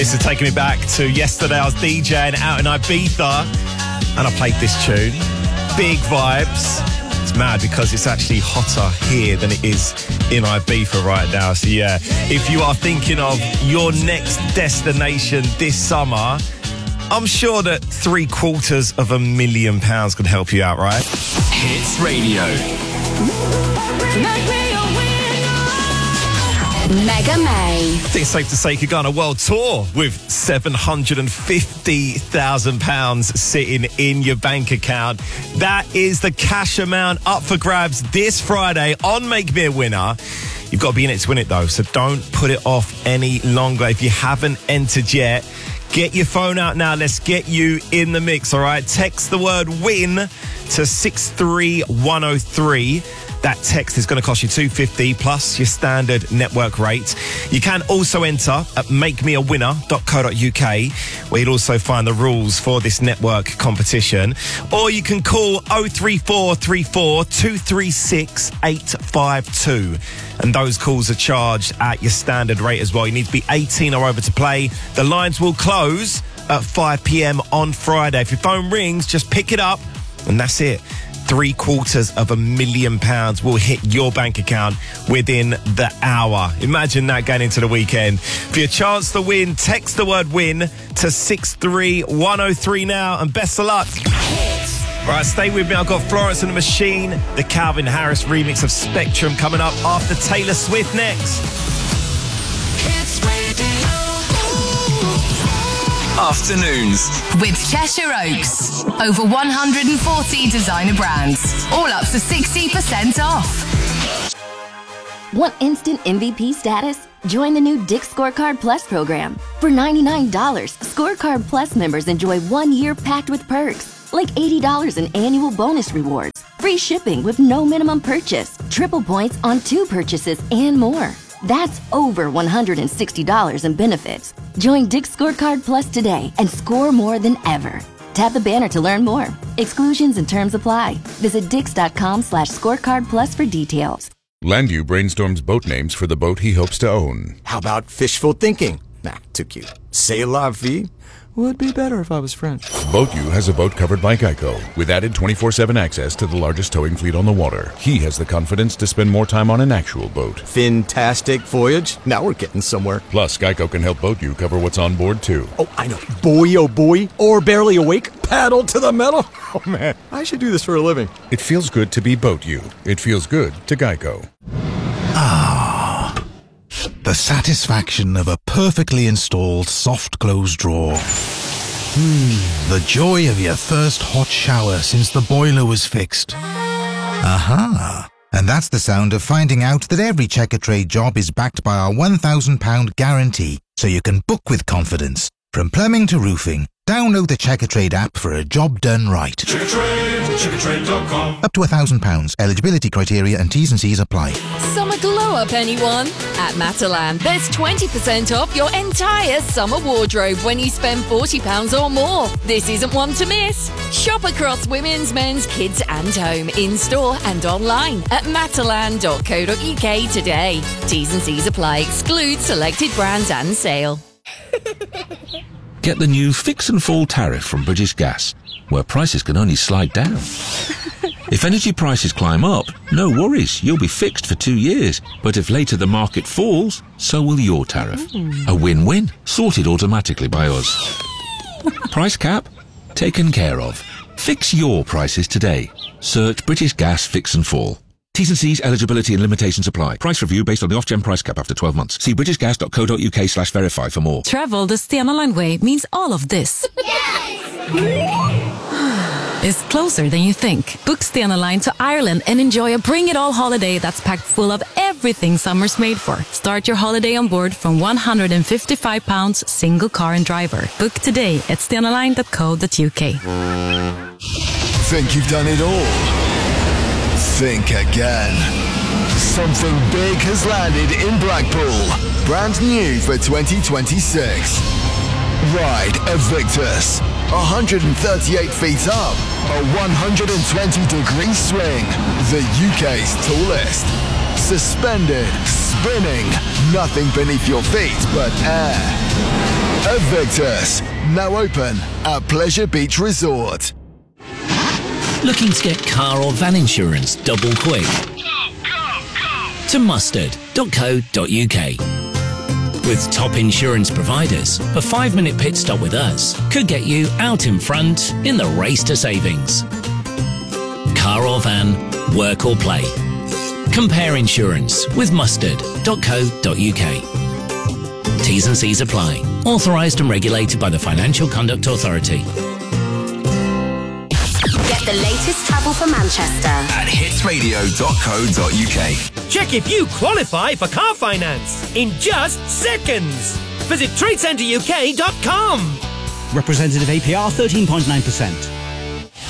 This is taking me back to yesterday. I was DJing out in Ibiza and I played this tune. Big vibes. It's mad because it's actually hotter here than it is in Ibiza right now. So yeah, if you are thinking of your next destination this summer, I'm sure that £750,000 could help you out, right? Hits Radio. Mega May. I think it's safe to say you could go on a world tour with £750,000 sitting in your bank account. That is the cash amount up for grabs this Friday on Make Me a Winner. You've got to be in it to win it, though, so don't put it off any longer. If you haven't entered yet, get your phone out now. Let's get you in the mix, all right? Text the word WIN to 63103. That text is going to cost you $2.50 plus your standard network rate. You can also enter at makemeawinner.co.uk, where you'll also find the rules for this network competition. Or you can call 03434 236 852. And those calls are charged at your standard rate as well. You need to be 18 or over to play. The lines will close at 5 p.m. on Friday. If your phone rings, just pick it up, and that's it. £750,000 will hit your bank account within the hour. Imagine that going into the weekend. For your chance to win, text the word WIN to 63103 now, and best of luck. Right, stay with me. I've got Florence and the Machine, the Calvin Harris remix of Spectrum coming up after Taylor Swift next. Afternoons with Cheshire Oaks. Over 140 designer brands. All up to 60% off. Want instant MVP status? Join the new Dick's Scorecard Plus program. For $99, Scorecard Plus members enjoy 1 year packed with perks, like $80 in annual bonus rewards, free shipping with no minimum purchase, triple points on 2 purchases, and more. That's over $160 in benefits. Join Dick's Scorecard Plus today and score more than ever. Tap the banner to learn more. Exclusions and terms apply. Visit dix.com/scorecard plus for details. Landu brainstorms boat names for the boat he hopes to own. How about fishful thinking? Nah, too cute. C'est la vie? Would be better if I was French. BoatU has a boat covered by Geico, with added 24/7 access to the largest towing fleet on the water. He has the confidence to spend more time on an actual boat. Fantastic voyage. Now we're getting somewhere. Plus, Geico can help BoatU cover what's on board, too. Oh, I know. Boy, oh boy. Or barely awake. Paddle to the metal. Oh, man. I should do this for a living. It feels good to be BoatU. It feels good to Geico. The satisfaction of a perfectly installed soft close drawer. The joy of your first hot shower since the boiler was fixed. Aha! And that's the sound of finding out that every Checkatrade job is backed by our £1,000 guarantee, so you can book with confidence. From plumbing to roofing, download the Checkatrade app for a job done right. Checkatrade.com. Up to £1,000. Eligibility criteria and T's and C's apply. Summer glow up, anyone? At Matalan, there's 20% off your entire summer wardrobe when you spend £40 or more. This isn't one to miss. Shop across women's, men's, kids and home, in-store and online at matalan.co.uk today. T's and C's apply. Exclude selected brands and sale. Get the new Fix and Fall tariff from British Gas, where prices can only slide down. If energy prices climb up, no worries, you'll be fixed for 2 years. But if later the market falls, so will your tariff. A win-win, sorted automatically by us. Price cap? Taken care of. Fix your prices today. Search British Gas Fix and Fall. T's and C's, eligibility and limitations apply. Price review based on the off-gen price cap after 12 months. See britishgas.co.uk/verify for more. Travel the Stena Line way means all of this. Is closer than you think. Book Stena Line to Ireland and enjoy a bring-it-all holiday that's packed full of everything summer's made for. Start your holiday on board from £155 single car and driver. Book today at stenaline.co.uk. Think you've done it all? Think again. Something big has landed in Blackpool. Brand new for 2026. Ride Evictus. 138 feet up. A 120-degree swing. The UK's tallest. Suspended, spinning. Nothing beneath your feet but air. Evictus, now open at Pleasure Beach Resort. Looking to get car or van insurance double quick? To mustard.co.uk. With top insurance providers, a 5-minute pit stop with us could get you out in front in the race to savings. Car or van, work or play. Compare insurance with mustard.co.uk. T's and C's apply. Authorised and regulated by the Financial Conduct Authority. Get the latest travel for Manchester at hitsradio.co.uk. Check if you qualify for car finance in just seconds. Visit tradecenteruk.com. Representative APR 13.9%.